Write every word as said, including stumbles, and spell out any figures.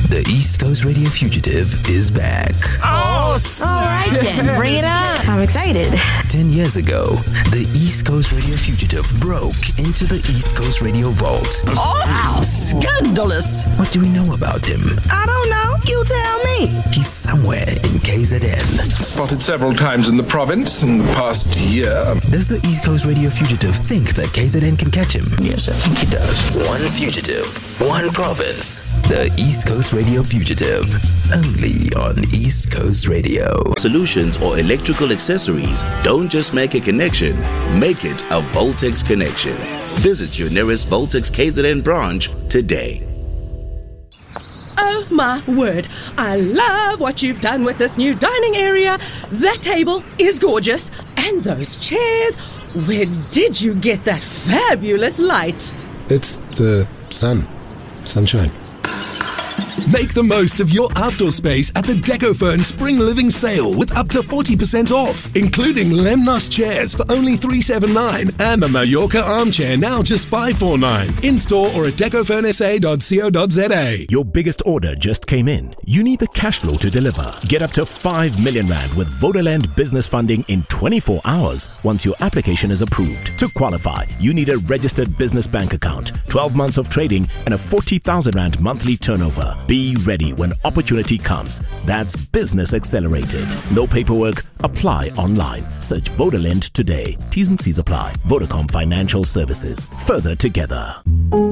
The East Coast Radio Fugitive is back. Oh, all right then. Bring it on. I'm excited. Ten years ago, the East Coast Radio Fugitive broke into the East Coast Radio Vault. Oh, how scandalous. What do we know about him? I don't know. You tell me. He's somewhere in K Z N. Spotted several times in the province in the past year. Does the East Coast Radio Fugitive think that K Z N can catch him? Yes, I think he does. One fugitive, one province. The East Coast Radio Fugitive. Only on East Coast Radio. Solutions or electrical accessories don't just make a connection, make it a Voltex connection. Visit your nearest Voltex K Z N branch today. Oh my word, I love what you've done with this new dining area. That table is gorgeous. And those chairs, where did you get that fabulous light? It's the sun. Sunshine. Make the most of your outdoor space at the DecoFern Spring Living Sale with up to forty percent off, including Lemnos chairs for only three hundred seventy-nine dollars and the Mallorca armchair now just five hundred forty-nine dollars. In-store or at decofern s a dot co dot z a. Your biggest order just came in. You need the cash flow to deliver. Get up to five million rand with Vodaland business funding in twenty-four hours once your application is approved. To qualify, you need a registered business bank account, twelve months of trading and a forty thousand rand monthly turnover. Be ready when opportunity comes. That's Business Accelerated. No paperwork. Apply online. Search Vodaland today. T's and C's apply. Vodacom Financial Services. Further together.